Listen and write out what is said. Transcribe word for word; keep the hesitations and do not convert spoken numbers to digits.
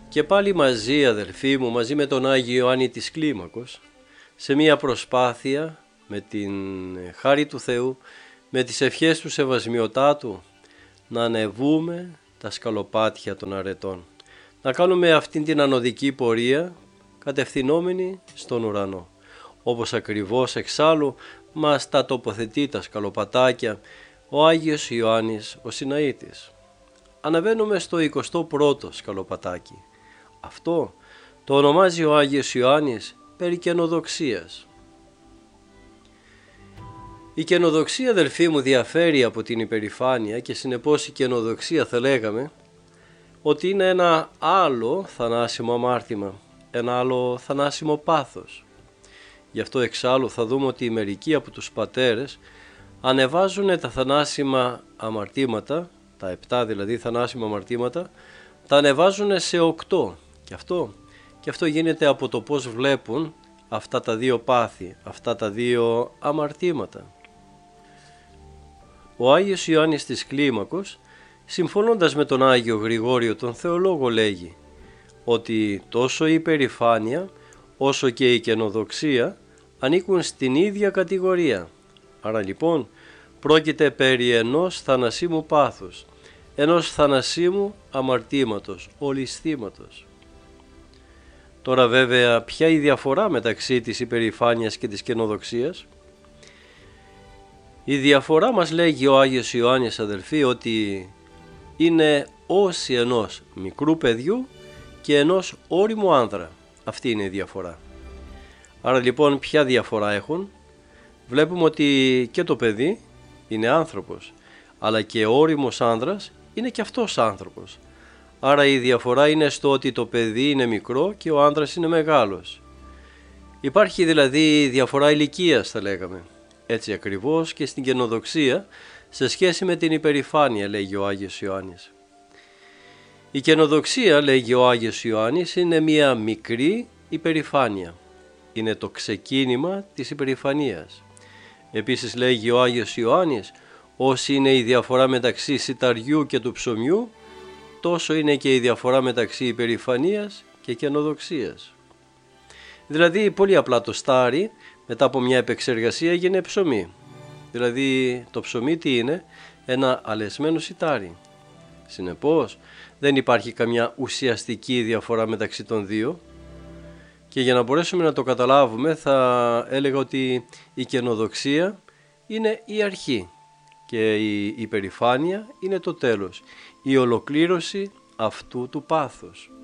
Και πάλι μαζί, αδελφοί μου, μαζί με τον Άγιο Ιωάννη της Κλίμακος, σε μία προσπάθεια με την χάρη του Θεού, με τις ευχές του Σεβασμιωτάτου, να ανεβούμε τα σκαλοπάτια των αρετών, να κάνουμε αυτήν την ανωδική πορεία κατευθυνόμενη στον ουρανό, όπως ακριβώς εξάλλου μας τα τοποθετεί τα σκαλοπατάκια ο Άγιος Ιωάννης ο Συναήτης. Αναβαίνουμε στο εικοστό πρώτο σκαλοπατάκι. Αυτό το ονομάζει ο Άγιος Ιωάννης περί καινοδοξίας. Η καινοδοξία, αδελφοί μου, διαφέρει από την υπερηφάνεια και συνεπώς η καινοδοξία θα λέγαμε ότι είναι ένα άλλο θανάσιμο αμάρτημα, ένα άλλο θανάσιμο πάθος. Γι' αυτό εξάλλου θα δούμε ότι μερικοί από τους πατέρες ανεβάζουν τα θανάσιμα αμαρτήματα, τα επτά δηλαδή θανάσιμα αμαρτήματα, τα ανεβάζουν σε οκτώ. Και αυτό, και αυτό γίνεται από το πώς βλέπουν αυτά τα δύο πάθη, αυτά τα δύο αμαρτήματα. Ο Άγιος Ιωάννης της Κλίμακος, συμφωνώντας με τον Άγιο Γρηγόριο τον Θεολόγο, λέγει ότι τόσο η υπερηφάνεια όσο και η καινοδοξία ανήκουν στην ίδια κατηγορία. Άρα λοιπόν πρόκειται περί ενός θανασίμου πάθους, ενός θανασίμου αμαρτήματος, ολισθήματος. Τώρα βέβαια ποια η διαφορά μεταξύ της υπερηφάνειας και της καινοδοξίας? Η διαφορά, μας λέγει ο Άγιος Ιωάννης, αδελφοί, ότι είναι όση ενός μικρού παιδιού και ενός ώριμου άνδρα. Αυτή είναι η διαφορά. Άρα λοιπόν ποια διαφορά έχουν? Βλέπουμε ότι και το παιδί είναι άνθρωπος, αλλά και ο ώριμος άνδρας είναι και αυτός άνθρωπος. Άρα η διαφορά είναι στο ότι το παιδί είναι μικρό και ο άνδρας είναι μεγάλος. Υπάρχει δηλαδή διαφορά ηλικίας, θα λέγαμε. Έτσι ακριβώς και στην καινοδοξία σε σχέση με την υπερηφάνεια, λέγει ο Άγιος Ιωάννης. Η καινοδοξία, λέγει ο Άγιος Ιωάννης, είναι μια μικρή υπερηφάνεια. Είναι το ξεκίνημα της υπερηφανίας. Επίσης λέγει ο Άγιος Ιωάννης, όση είναι η διαφορά μεταξύ σιταριού και του ψωμιού, τόσο είναι και η διαφορά μεταξύ υπερηφανίας και καινοδοξίας. Δηλαδή πολύ απλά το στάρι μετά από μια επεξεργασία γίνεται ψωμί. Δηλαδή το ψωμί τι είναι? Ένα αλεσμένο σιτάρι. Συνεπώς δεν υπάρχει καμιά ουσιαστική διαφορά μεταξύ των δύο. Και για να μπορέσουμε να το καταλάβουμε θα έλεγα ότι η καινοδοξία είναι η αρχή και η υπερηφάνεια είναι το τέλος, η ολοκλήρωση αυτού του πάθους.